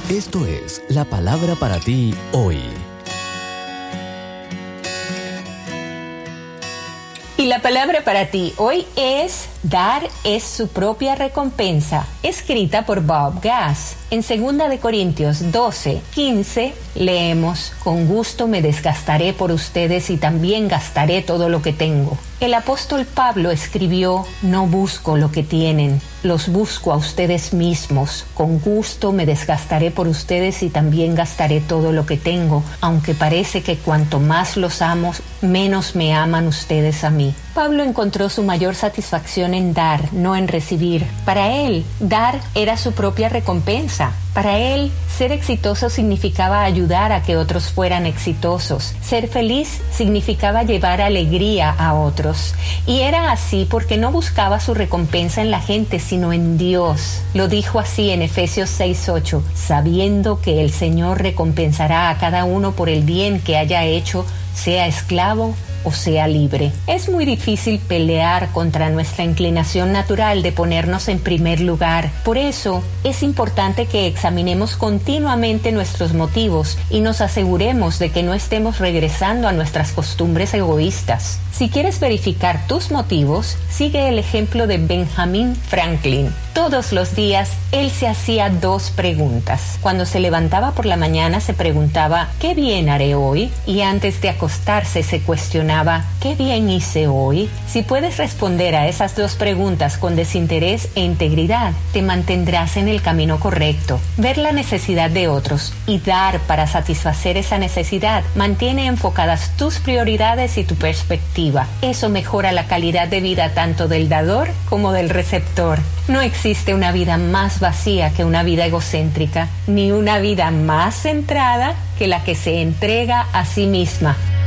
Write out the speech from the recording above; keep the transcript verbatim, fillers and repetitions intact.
Esto es la palabra para ti hoy. Y la palabra para ti hoy es Dar es su propia recompensa, escrita por Bob Gass. En segunda de Corintios doce, quince leemos: con gusto me desgastaré por ustedes y también gastaré todo lo que tengo. El apóstol Pablo escribió: no busco lo que tienen, los busco a ustedes mismos. Con gusto me desgastaré por ustedes y también gastaré todo lo que tengo, aunque parece que cuanto más los amo, menos me aman ustedes a mí. Pablo encontró su mayor satisfacción en dar, no en recibir. Para él, dar era su propia recompensa. Para él, ser exitoso significaba ayudar a que otros fueran exitosos. Ser feliz significaba llevar alegría a otros. Y era así porque no buscaba su recompensa en la gente, sino en Dios. Lo dijo así en Efesios seis ocho, sabiendo que el Señor recompensará a cada uno por el bien que haya hecho, sea esclavo o sea libre. Es muy difícil pelear contra nuestra inclinación natural de ponernos en primer lugar. Por eso, es importante que examinemos continuamente nuestros motivos y nos aseguremos de que no estemos regresando a nuestras costumbres egoístas. Si quieres verificar tus motivos, sigue el ejemplo de Benjamin Franklin. Todos los días, él se hacía dos preguntas. Cuando se levantaba por la mañana, se preguntaba, ¿qué bien haré hoy? Y antes de acostarse, se cuestionaba, ¿qué bien hice hoy? Si puedes responder a esas dos preguntas con desinterés e integridad, te mantendrás en el camino correcto. Ver la necesidad de otros y dar para satisfacer esa necesidad mantiene enfocadas tus prioridades y tu perspectiva. Eso mejora la calidad de vida tanto del dador como del receptor. No existe una vida más vacía que una vida egocéntrica, ni una vida más centrada que la que se entrega a sí misma.